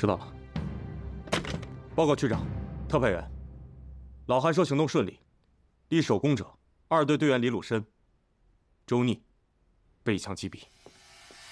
知道了。报告区长，特派员，老韩说行动顺利，立首功者2队队员李鲁申、周逆被一枪击毙。